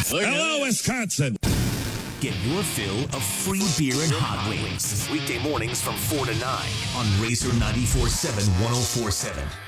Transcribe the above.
Hello, Wisconsin. Get your fill of free beer and hot wings. Weekday mornings from 4 to 9 on Razor 94.7 104.7.